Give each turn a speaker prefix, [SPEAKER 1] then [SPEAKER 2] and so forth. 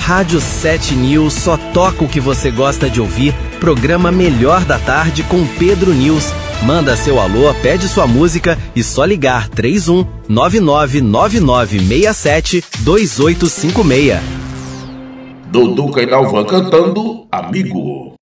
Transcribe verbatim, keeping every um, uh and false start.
[SPEAKER 1] Rádio sete News só toca o que você gosta de ouvir. Programa Melhor da Tarde com Pedro News. Manda seu alô, pede sua música e só ligar três um nove nove nove nove seis sete dois oito cinco seis.
[SPEAKER 2] Duduca e Dalvan cantando Amigo.